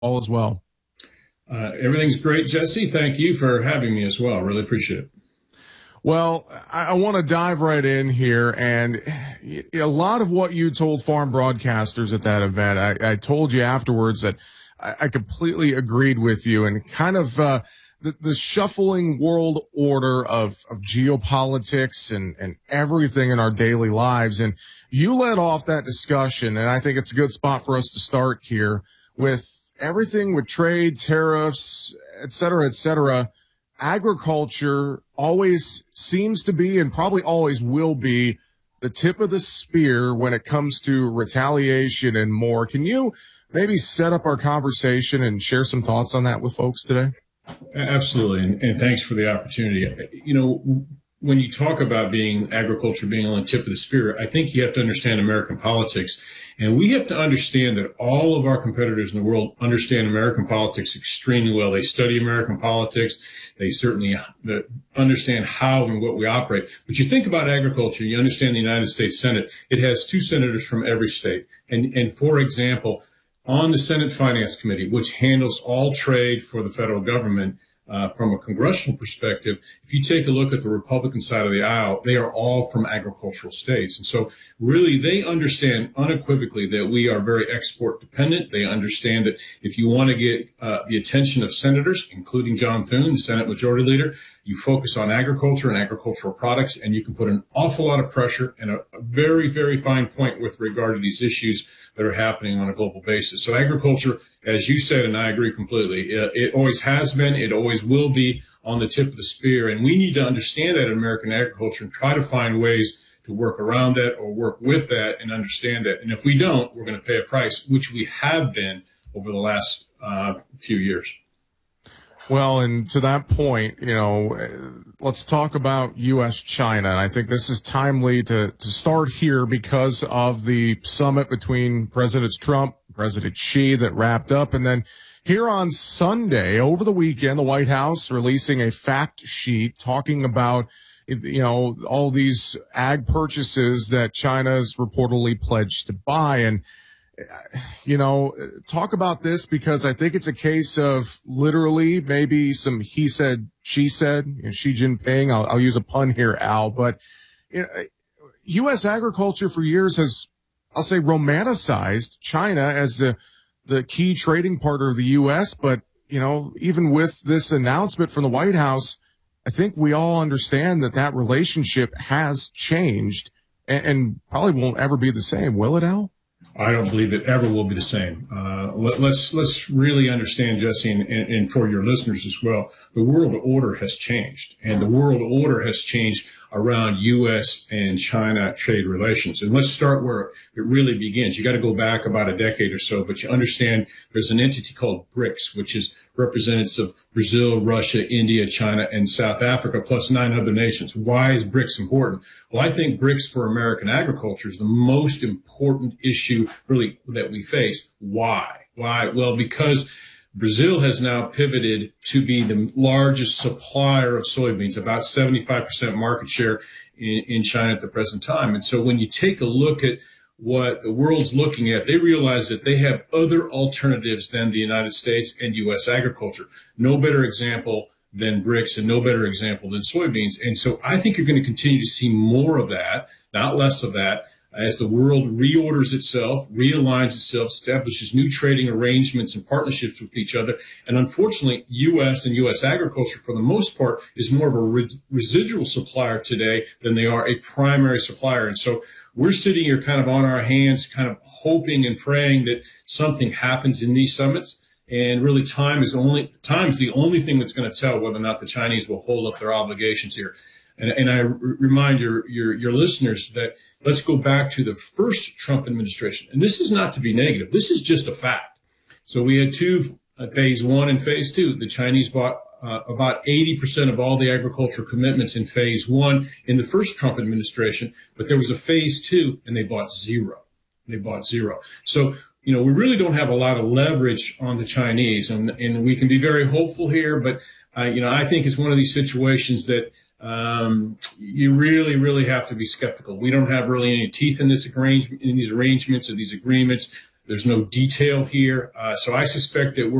all as well. Everything's great, Jesse. Thank you for having me as well. Really appreciate it. Well, I want to dive right in here, and a lot of what you told farm broadcasters at that event, I told you afterwards that I completely agreed with you, and kind of the shuffling world order of geopolitics and everything in our daily lives. And you led off that discussion, and I think it's a good spot for us to start here with everything with trade, tariffs, et cetera, et cetera. Agriculture always seems to be and probably always will be the tip of the spear when it comes to retaliation and more. Can you maybe set up our conversation and share some thoughts on that with folks today? Absolutely, and thanks for the opportunity. When you talk about agriculture being on the tip of the spear, I think you have to understand American politics. And we have to understand that all of our competitors in the world understand American politics extremely well. They study American politics. They certainly understand how and what we operate. But you think about agriculture, you understand the United States Senate. It has two senators from every state. And for example, on the Senate Finance Committee, which handles all trade for the federal government, from a congressional perspective, if you take a look at the Republican side of the aisle, they are all from agricultural states. And so really they understand unequivocally that we are very export dependent. They understand that if you want to get the attention of senators, including John Thune, the Senate Majority Leader, you focus on agriculture and agricultural products, and you can put an awful lot of pressure and a very, very fine point with regard to these issues that are happening on a global basis. So agriculture, as you said, and I agree completely, it always has been, it always will be on the tip of the spear. And we need to understand that in American agriculture and try to find ways to work around that or work with that and understand that. And if we don't, we're going to pay a price, which we have been over the last few years. Well, and to that point, let's talk about U.S.-China. And I think this is timely to start here because of the summit between President Trump, President Xi that wrapped up. And then here on Sunday, over the weekend, the White House releasing a fact sheet talking about, all these ag purchases that China's reportedly pledged to buy. And talk about this because I think it's a case of literally maybe some he said, she said, Xi Jinping. I'll use a pun here, Al, but U.S. agriculture for years has, I'll say, romanticized China as the key trading partner of the U.S. But, even with this announcement from the White House, I think we all understand that relationship has changed and probably won't ever be the same. Will it, Al? I don't believe it ever will be the same. Let's really understand, Jesse, and for your listeners as well, the world order has changed, and the world order has changed around U.S. and China trade relations. And let's start where it really begins. You got to go back about a decade or so, but you understand there's an entity called BRICS, which is representatives of Brazil, Russia, India, China, and South Africa, plus 9 other nations. Why is BRICS important? Well, I think BRICS for American agriculture is the most important issue really that we face. Why? Why? Well, because Brazil has now pivoted to be the largest supplier of soybeans, about 75% market share in China at the present time. And so when you take a look at what the world's looking at, they realize that they have other alternatives than the United States and U.S. agriculture. No better example than BRICS and no better example than soybeans. And so I think you're going to continue to see more of that, not less of that, as the world reorders itself, realigns itself, establishes new trading arrangements and partnerships with each other. And unfortunately, U.S. and U.S. agriculture, for the most part, is more of a residual supplier today than they are a primary supplier. And so we're sitting here kind of on our hands, kind of hoping and praying that something happens in these summits. And really, time is the only thing that's going to tell whether or not the Chinese will hold up their obligations here. And I remind your listeners that let's go back to the first Trump administration. And this is not to be negative. This is just a fact. So we had phase 1 and phase 2. The Chinese bought about 80% of all the agricultural commitments in phase 1 in the first Trump administration. But there was a phase 2, and they bought zero. So, we really don't have a lot of leverage on the Chinese. And we can be very hopeful here. But, I think it's one of these situations that you really, really have to be skeptical. We don't have really any teeth in these arrangements or these agreements. There's no detail here. So I suspect that